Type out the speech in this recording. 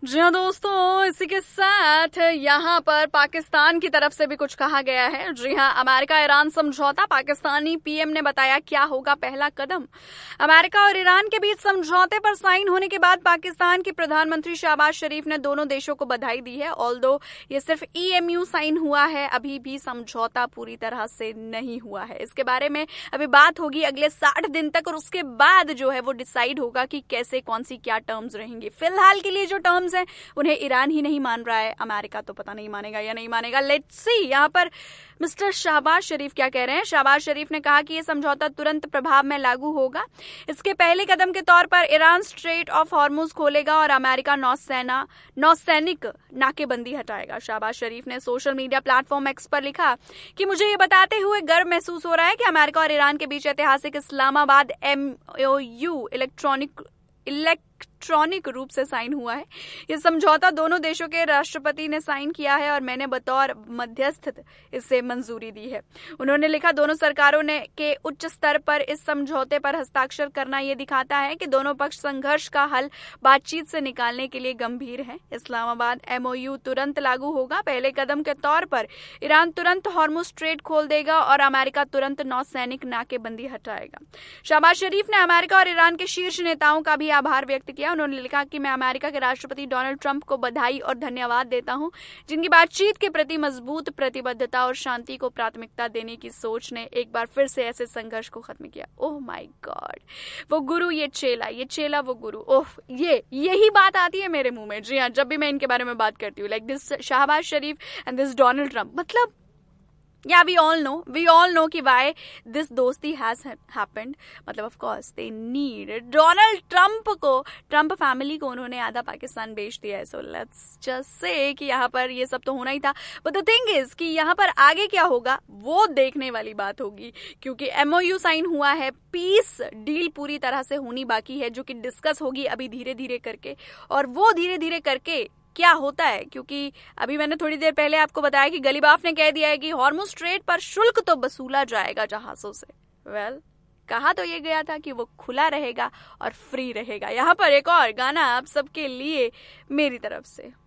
जी हाँ दोस्तों, इसी के साथ यहाँ पर पाकिस्तान की तरफ से भी कुछ कहा गया है। जी हाँ, अमेरिका ईरान समझौता, पाकिस्तानी पीएम ने बताया क्या होगा पहला कदम। अमेरिका और ईरान के बीच समझौते पर साइन होने के बाद पाकिस्तान के प्रधानमंत्री शहबाज शरीफ ने दोनों देशों को बधाई दी है। ऑल्दो ये सिर्फ EMU साइन हुआ है, अभी भी समझौता पूरी तरह से नहीं हुआ है। इसके बारे में अभी बात होगी अगले 60 दिन तक, और उसके बाद जो है वो डिसाइड होगा कि कैसे कौन सी क्या टर्म्स रहेंगी। फिलहाल के लिए जो टर्म्स हैं उन्हें ईरान ही नहीं मान रहा है, अमेरिका तो पता नहीं मानेगा या नहीं मानेगा। लेट्स सी यहाँ पर मिस्टर शहबाज शरीफ क्या कह रहे हैं। शहबाज शरीफ ने कहा कि यह समझौता तुरंत प्रभाव में लागू होगा। इसके पहले कदम के तौर पर ईरान स्ट्रेट ऑफ हॉर्मुज खोलेगा और अमेरिका नौसैनिक नाकेबंदी हटाएगा। शहबाज शरीफ ने सोशल मीडिया प्लेटफॉर्म एक्स पर लिखा कि मुझे ये बताते हुए गर्व महसूस हो रहा है कि अमेरिका और ईरान के बीच ऐतिहासिक इस्लामाबाद MOU इलेक्ट्रॉनिक रूप से साइन हुआ है। यह समझौता दोनों देशों के राष्ट्रपति ने साइन किया है और मैंने बतौर मध्यस्थ इसे मंजूरी दी है। उन्होंने लिखा, दोनों सरकारों ने के उच्च स्तर पर इस समझौते पर हस्ताक्षर करना यह दिखाता है कि दोनों पक्ष संघर्ष का हल बातचीत से निकालने के लिए गंभीर हैं। इस्लामाबाद MOU तुरंत लागू होगा। पहले कदम के तौर पर ईरान तुरंत हॉर्मुज स्ट्रेट खोल देगा और अमेरिका तुरंत नौसैनिक नाकेबंदी हटाएगा। शहबाज शरीफ ने अमेरिका और ईरान के शीर्ष नेताओं का भी आभार व्यक्त किया। उन्होंने लिखा कि मैं अमेरिका के राष्ट्रपति डोनाल्ड ट्रंप को बधाई और धन्यवाद देता हूं, जिनकी बातचीत के प्रति मजबूत प्रतिबद्धता और शांति को प्राथमिकता देने की सोच ने एक बार फिर से ऐसे संघर्ष को खत्म किया। ओह माय गॉड, वो गुरु ये चेला वो गुरु। ओह, यही बात आती है मेरे मुंह में। जी हाँ, जब भी मैं इनके बारे में बात करती हूँ, like this Shahbaz Sharif and this Donald Trump, मतलब yeah, we all know कि why this दोस्ती has happened। मतलब of course they need Donald Trump family को उन्होंने आधा पाकिस्तान बेच दिया है। So let's just say कि यहाँ पर ये सब तो होना ही था। But the thing is कि यहाँ पर आगे क्या होगा वो देखने वाली बात होगी, क्योंकि MOU साइन हुआ है, पीस डील पूरी तरह से होनी बाकी है, जो कि डिस्कस होगी अभी धीरे धीरे करके। और वो धीरे धीरे करके क्या होता है, क्योंकि अभी मैंने थोड़ी देर पहले आपको बताया कि गलीबाफ ने कह दिया है कि हॉर्मुज स्ट्रेट पर शुल्क तो वसूला जाएगा जहाजों से। वेल, कहा तो ये गया था कि वो खुला रहेगा और फ्री रहेगा। यहाँ पर एक और गाना आप सबके लिए मेरी तरफ से।